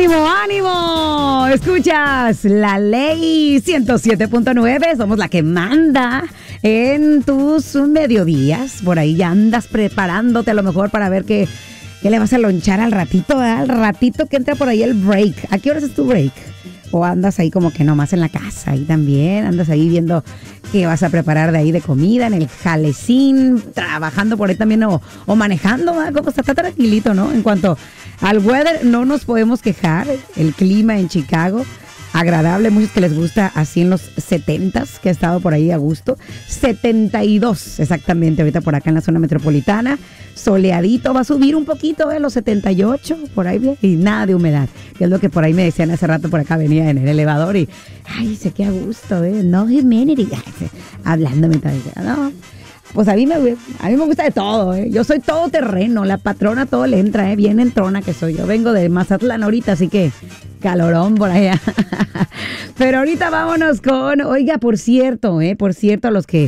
¡Ánimo, ánimo! Escuchas La Ley 107.9. Somos la que manda en tus mediodías. Por ahí ya andas preparándote a lo mejor para ver qué le vas a lonchar al ratito, ¿verdad? Al ratito que entra por ahí el break. ¿A qué horas es tu break? O andas ahí como que nomás en la casa, ahí también, andas ahí viendo qué vas a preparar de ahí de comida, en el jalecín, trabajando por ahí también o manejando, ¿verdad? Como está tranquilito, ¿no? En cuanto al weather, no nos podemos quejar, el clima en Chicago, agradable, muchos que les gusta así en los 70s, que ha estado por ahí a gusto, 72 exactamente ahorita por acá en la zona metropolitana, soleadito, va a subir un poquito, los 78, por ahí bien, y nada de humedad, que es lo que por ahí me decían hace rato, por acá venía en el elevador y, ay, sé que a gusto, no humidity, hablándome todavía, no. Pues a mí me gusta de todo, Yo soy todo terreno, la patrona todo le entra, bien entrona que soy. Yo vengo de Mazatlán ahorita, así que calorón por allá. Pero ahorita vámonos con, oiga, por cierto, a los que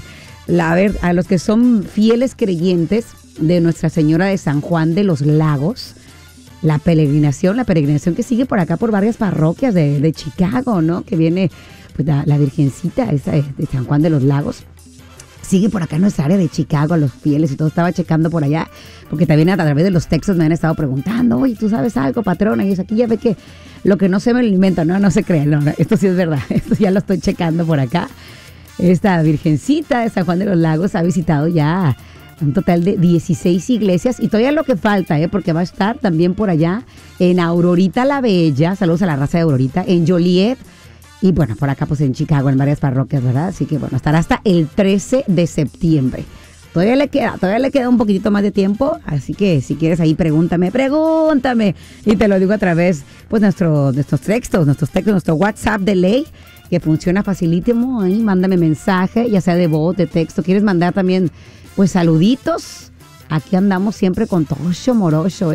son fieles creyentes de Nuestra Señora de San Juan de los Lagos, la peregrinación que sigue por acá por varias parroquias de Chicago, ¿no? Que viene pues la Virgencita esa de San Juan de los Lagos. Sigue por acá en nuestra área de Chicago, a los fieles y todo. Estaba checando por allá, porque también a través de los textos me han estado preguntando, oye, ¿tú sabes algo, patrona? Y es aquí ya ve que lo que no se me lo inventa, no se crean, no, esto sí es verdad, esto ya lo estoy checando por acá. Esta Virgencita de San Juan de los Lagos ha visitado ya un total de 16 iglesias y todavía lo que falta, porque va a estar también por allá en Aurorita la Bella, saludos a la raza de Aurorita, en Joliet. Y bueno, por acá pues en Chicago, en varias parroquias, ¿verdad? Así que bueno, estará hasta el 13 de septiembre. Todavía le queda un poquitito más de tiempo, así que si quieres ahí pregúntame. Y te lo digo a través pues nuestros textos, nuestro WhatsApp de ley, que funciona facilísimo. Ahí mándame mensaje, ya sea de voz, de texto. ¿Quieres mandar también pues saluditos? Aquí andamos siempre con Tocho Morocho,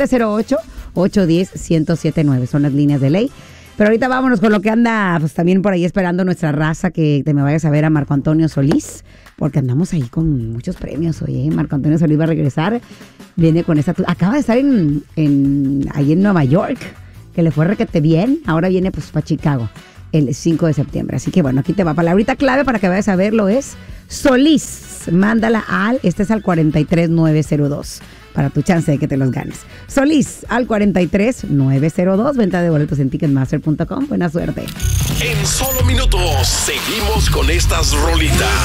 708-810-1079, son las líneas de ley. Pero ahorita vámonos con lo que anda pues también por ahí esperando nuestra raza, que te me vayas a ver a Marco Antonio Solís, porque andamos ahí con muchos premios. Oye, Marco Antonio Solís va a regresar, viene con esta, acaba de estar ahí en Nueva York, que le fue requete bien, ahora viene pues para Chicago el 5 de septiembre. Así que bueno, aquí te va palabrita clave para que vayas a verlo, es Solís, mándala este es al 43902. Para tu chance de que te los ganes. Solís al 43902. Venta de boletos en Ticketmaster.com. Buena suerte. En solo minutos seguimos con estas rolitas.